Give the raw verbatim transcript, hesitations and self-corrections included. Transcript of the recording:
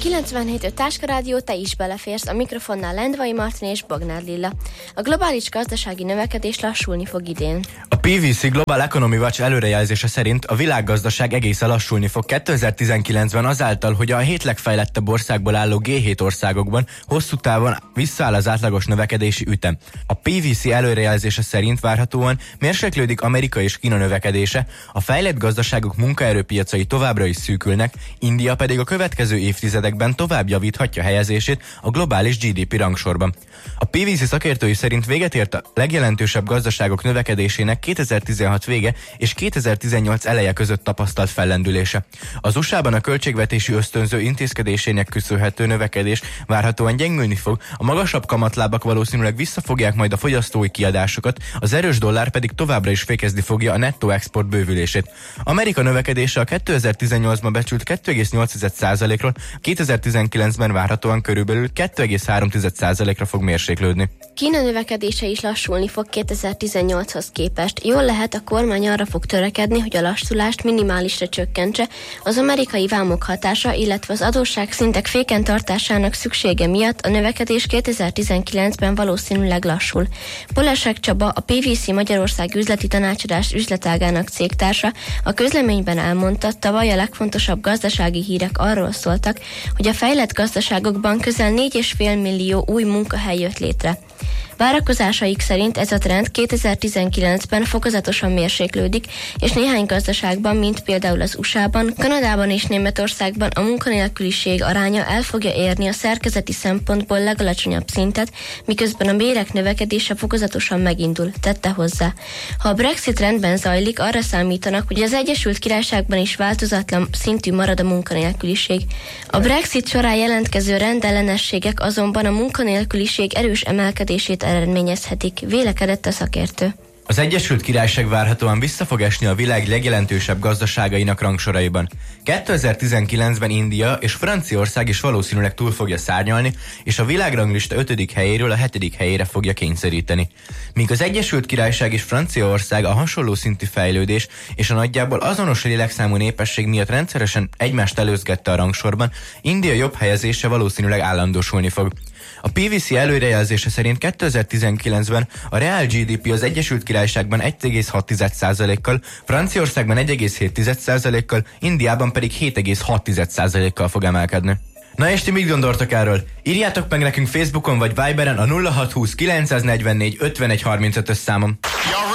kilencvenhét öt Táska Rádió, te is beleférsz, a mikrofonnál Lendvai Martin és Bognár Lilla. A globális gazdasági növekedés lassulni fog idén. A pé vé cé Global Economy Watch előrejelzése szerint a világgazdaság egészen lassulni fog kétezer-tizenkilencben azáltal, hogy a hét legfejlettebb országból álló gé hét országokban hosszú távon visszaáll az átlagos növekedési ütem. A pé vé cé előrejelzése szerint várhatóan mérséklődik Amerika és Kína növekedése, a fejlett gazdaságok munkaerőpiacai továbbra is szűkülnek, India pedig a következő évtizedekben tovább javíthatja helyezését a globális gé dé pé rangsorban. A pé vé cé szakértői szerint véget ért a legjelentősebb gazdaságok növekedésének kétezer-tizenhat vége és kétezer-tizennyolc eleje között tapasztalt fellendülése. Az u es á-ban a költségvetési ösztönző intézkedésének köszönhető növekedés várhatóan gyengülni fog, a magasabb kamatlábak valószínűleg visszafogják majd a fogyasztói kiadásokat, az erős dollár pedig továbbra is fékezni fogja a nettó export bővülését. Amerika növekedése a kétezer-tizennyolcban becsült kettő egész nyolc százalékról, kétezer-tizenkilencben várhatóan körülbelül kettő egész három százalékra fog mérséklődni. Kína növekedése is lassulni fog kétezer-tizennyolchoz képest. Jól lehet, a kormány arra fog törekedni, hogy a lassulást minimálisra csökkentse, az amerikai vámok hatása, illetve az adósság szintek féken tartásának szüksége miatt a növekedés kétezer-tizenkilencben valószínűleg lassul. Polesek Csaba, a pé vé cé Magyarország üzleti tanácsadás üzletágának cégtársa a közleményben elmondta, tavaly a legfontosabb gazdasági hírek arról szóltak, hogy a fejlett gazdaságokban közel négy egész öt millió új munkahely jött létre. Várakozásaik szerint ez a trend kétezer-tizenkilencben fokozatosan mérséklődik, és néhány gazdaságban, mint például az u es á-ban, Kanadában és Németországban a munkanélküliség aránya el fogja érni a szerkezeti szempontból legalacsonyabb szintet, miközben a bérek növekedése fokozatosan megindul, tette hozzá. Ha a Brexit rendben zajlik, arra számítanak, hogy az Egyesült Királyságban is változatlan szintű marad a munkanélküliség. A Brexit során jelentkező rendellenességek azonban a munkanélküliség erős emelkedését eredményezhetik, vélekedett a szakértő. Az Egyesült Királyság várhatóan vissza fog esni a világ legjelentősebb gazdaságainak rangsoraiban. kétezer-tizenkilencben India és Franciaország is valószínűleg túl fogja szárnyalni, és a világranglista ötödik helyéről a hetedik helyére fogja kényszeríteni. Míg az Egyesült Királyság és Franciaország a hasonló szintű fejlődés és a nagyjából azonos lélekszámú népesség miatt rendszeresen egymást előzgette a rangsorban, India jobb helyezése valószínűleg állandósulni fog. A pé vé cé előrejelzése szerint kétezer-tizenkilencben a reál gé dé pé az Egyesült Királyságban egy egész hat százalékkal, Franciaországban egy egész hét százalékkal, Indiában pedig hét egész hat százalékkal fog emelkedni. Na és ti mit gondoltok erről? Írjátok meg nekünk Facebookon vagy Viberen a nulla hat húsz kilencszáznegyvennégy ötvenegy harmincötös számon.